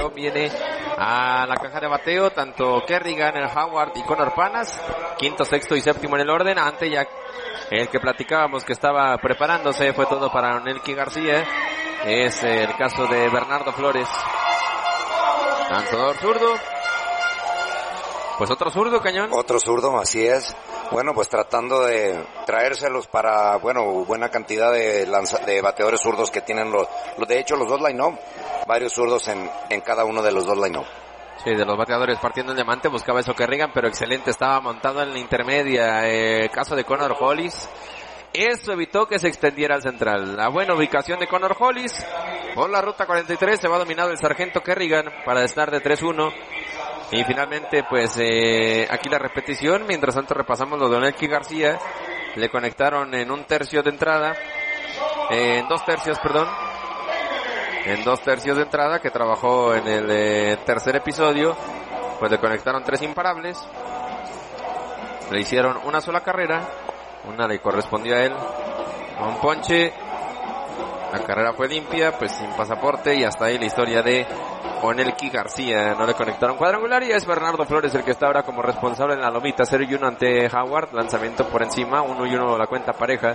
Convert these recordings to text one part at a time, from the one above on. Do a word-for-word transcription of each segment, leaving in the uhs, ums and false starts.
León viene a la caja de bateo, tanto Kerrigan, el Howard y Connor Panas, quinto, sexto y séptimo en el orden. Ante ya el que platicábamos que estaba preparándose, fue todo para Onelki García, es el caso de Bernardo Flores. Lanzador zurdo, pues otro zurdo, Cañón. Otro zurdo, así es. Bueno, pues tratando de traérselos para, bueno, buena cantidad de lanza, de bateadores zurdos que tienen los, los de hecho los dos line-up, varios zurdos en, en cada uno de los dos line-up. Sí, de los bateadores partiendo el diamante, buscaba eso Kerrigan, pero excelente, estaba montado en la intermedia, eh, caso de Connor Hollis. Eso evitó que se extendiera al central. La buena ubicación de Connor Hollis. Por la ruta cuarenta y tres se va dominado el sargento Kerrigan para estar de tres uno. Y finalmente, pues, eh, aquí la repetición. Mientras tanto repasamos lo de Onelki García. Le conectaron en un tercio de entrada. Eh, en dos tercios, perdón. En dos tercios de entrada, que trabajó en el eh, tercer episodio. Pues le conectaron tres imparables. Le hicieron una sola carrera. Una le correspondió a él. Con ponche. La carrera fue limpia, pues sin pasaporte. Y hasta ahí la historia de Onelki García. No le conectaron cuadrangular y es Bernardo Flores el que está ahora como responsable en la lomita. cero y uno ante Howard. Lanzamiento por encima. uno y uno la cuenta pareja.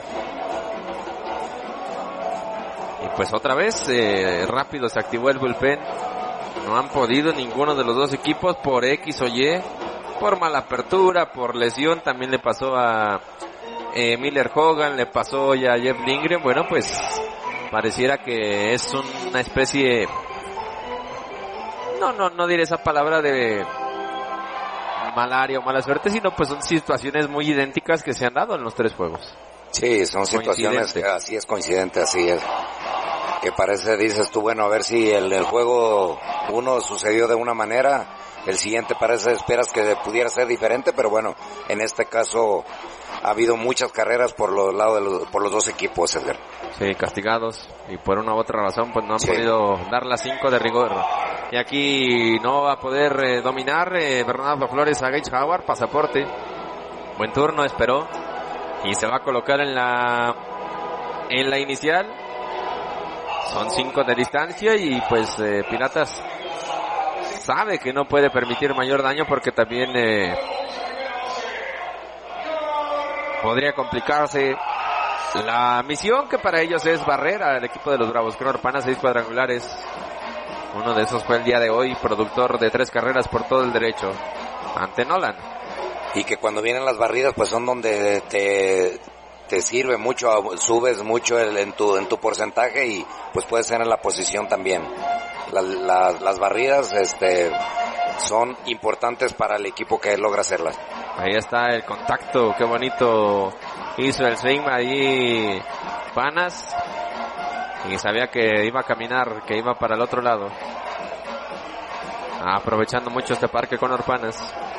Y pues otra vez eh, rápido se activó el bullpen. No han podido ninguno de los dos equipos por X o Y. Por mala apertura, por lesión. También le pasó a eh, Miller Hogan, le pasó ya a Jeff Lindgren. Bueno, pues pareciera que es una especie... No, no, no diré esa palabra de malaria o mala suerte, sino pues son situaciones muy idénticas que se han dado en los tres juegos. Sí, son situaciones, así es, coincidente, así es. Que parece, dices tú, bueno, a ver si el, el juego uno sucedió de una manera, el siguiente parece, esperas que pudiera ser diferente, pero bueno, en este caso ha habido muchas carreras por los lados de los, por los dos equipos, Edgar. Sí, castigados, y por una u otra razón pues no han sí. podido dar las cinco de rigor. Y aquí no va a poder eh, dominar eh, Bernardo Flores a Gage Howard, pasaporte. Buen turno, esperó. Y se va a colocar en la en la inicial. Son cinco de distancia y pues eh, Piratas sabe que no puede permitir mayor daño porque también eh, podría complicarse la misión que para ellos es barrer al equipo de los Bravos. Connor Panas, seis cuadrangulares. Uno de esos fue el día de hoy, productor de tres carreras por todo el derecho ante Nolan. Y que cuando vienen las barridas pues son donde te, te sirve mucho, subes mucho el, en tu en tu porcentaje y pues puedes ser en la posición también. La, la, las barridas este son importantes para el equipo que logra hacerlas. Ahí está el contacto, qué bonito hizo el swing ahí Panas. Y sabía que iba a caminar, que iba para el otro lado. Aprovechando mucho este parque Connor Panas.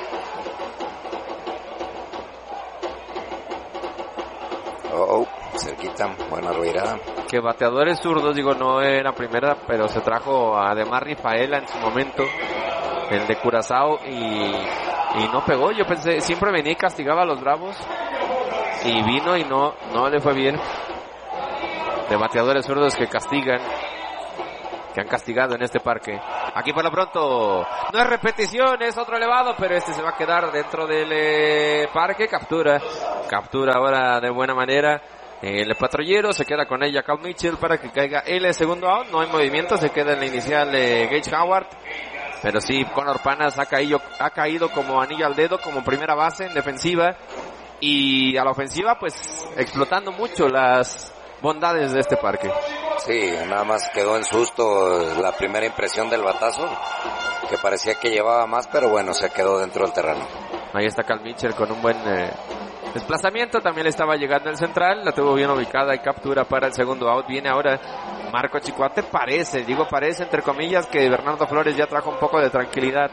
Oh, cerquita, buena ruirada. Que bateadores zurdos, digo, no era primera, pero se trajo además Rifaela en su momento, el de Curazao, y, y no pegó. Yo pensé, siempre venía y castigaba a los Bravos, y vino y no, no le fue bien. De bateadores zurdos que castigan, que han castigado en este parque. Aquí por lo pronto, no es repetición, es otro elevado, pero este se va a quedar dentro del eh, parque. Captura, captura ahora de buena manera el patrullero, se queda con ella Cal Mitchell para que caiga el segundo out. No hay movimiento, se queda en la inicial de Gage Howard. Pero sí, Connor Panas ha caído, ha caído como anillo al dedo, como primera base en defensiva. Y a la ofensiva, pues, explotando mucho las bondades de este parque. Sí, nada más quedó en susto la primera impresión del batazo, que parecía que llevaba más, pero bueno, se quedó dentro del terreno. Ahí está Cal Mitchell con un buen eh, desplazamiento, también le estaba llegando el central, la tuvo bien ubicada y captura para el segundo out. Viene ahora Marco Chicoate, parece, digo parece entre comillas, que Bernardo Flores ya trajo un poco de tranquilidad.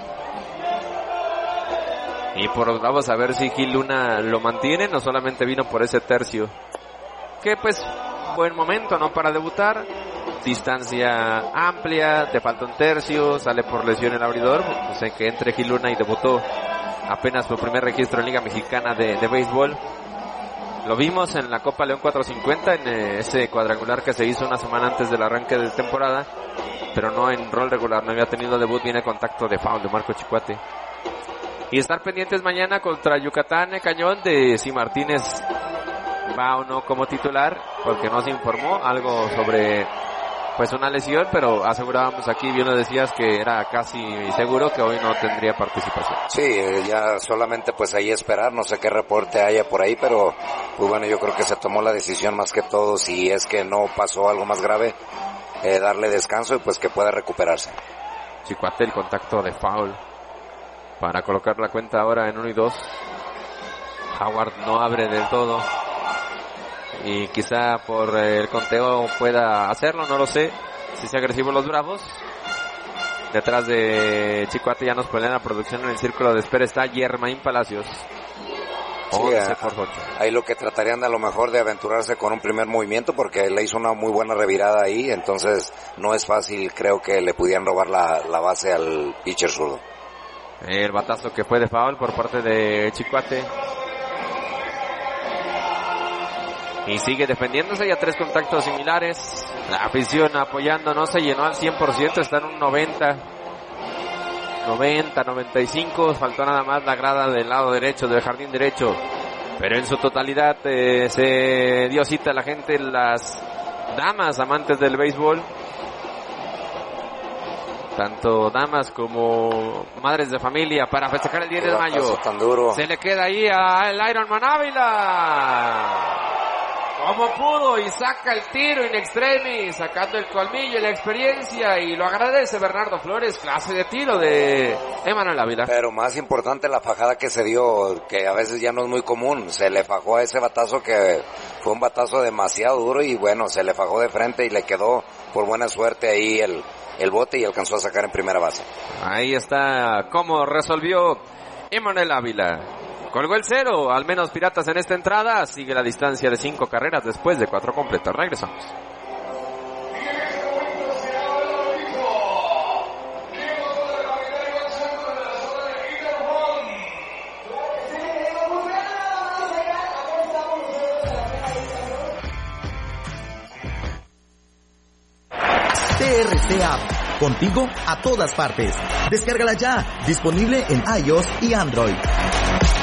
Y por los lados a ver si Gil Luna lo mantiene, no solamente vino por ese tercio. Que pues, buen momento, ¿no? Para debutar. Distancia amplia, te falta un tercio, sale por lesión el abridor. No sé, que entre Gil Luna y debutó apenas su primer registro en Liga Mexicana de, de Béisbol. Lo vimos en la Copa León cuatrocientos cincuenta, en ese cuadrangular que se hizo una semana antes del arranque de temporada. pero no en rol regular, no había tenido debut. Viene contacto de foul de Marco Chicote. Y estar pendientes mañana contra Yucatán Cañón de si Martínez va o no como titular, porque no se informó algo sobre pues una lesión, pero asegurábamos aquí, bien lo decías, que era casi seguro que hoy no tendría participación. Sí, ya solamente pues ahí esperar, no sé qué reporte haya por ahí, pero pues bueno, yo creo que se tomó la decisión más que todo, si es que no pasó algo más grave, eh, darle descanso y pues que pueda recuperarse. Chicote, el contacto de foul para colocar la cuenta ahora en uno y dos. Howard no abre del todo y quizá por el conteo pueda hacerlo, no lo sé, si se agresivo los Bravos. Detrás de Chicote ya nos ponen la producción en el círculo de espera, está Germain Palacios. once Sí, por ocho. Ahí lo que tratarían a lo mejor de aventurarse con un primer movimiento, porque le hizo una muy buena revirada ahí, entonces no es fácil, creo que le pudieran robar la, la base al pitcher zurdo. El batazo que fue de foul por parte de Chicote. Y sigue defendiéndose, ya tres contactos similares. La afición apoyando, no se llenó al cien por ciento, está en un noventa. noventa, noventa y cinco, faltó nada más la grada del lado derecho, del jardín derecho. Pero en su totalidad eh, se dio cita a la gente, las damas amantes del béisbol. Tanto damas como madres de familia para festejar el diez de mayo. Tan duro. Se le queda ahí al Ironman Ávila. Como pudo y saca el tiro in extremis, sacando el colmillo y la experiencia, y lo agradece Bernardo Flores, clase de tiro de Emanuel Ávila. Pero más importante la fajada que se dio, que a veces ya no es muy común, se le fajó a ese batazo que fue un batazo demasiado duro y bueno, se le fajó de frente y le quedó por buena suerte ahí el, el bote y alcanzó a sacar en primera base. Ahí está cómo resolvió Emanuel Ávila. Colgó el cero, al menos Piratas en esta entrada, sigue la distancia de cinco carreras después de cuatro completas. Regresamos. T R C App, contigo a todas partes. Descárgala ya, disponible en iOS y Android.